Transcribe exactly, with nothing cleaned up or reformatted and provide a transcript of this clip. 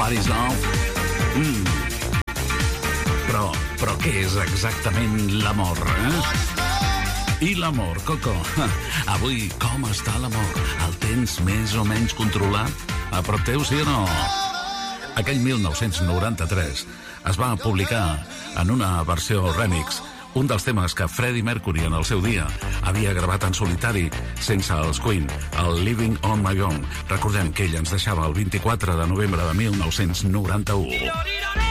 What is love? Mm. Però, però què és exactament l'amor, eh? I l'amor, Coco? Avui, com està l'amor? El tens més o menys controlat? A prop teu, sí o no? Aquell mil nou-cents noranta-tres es va publicar en una versió remix un dels temes que Freddie Mercury en el seu dia havia gravat en solitari sense els Queen, el Living on My Own. Recordem que ell ens deixava el vint-i-quatre de novembre de mil nou-cents noranta-u.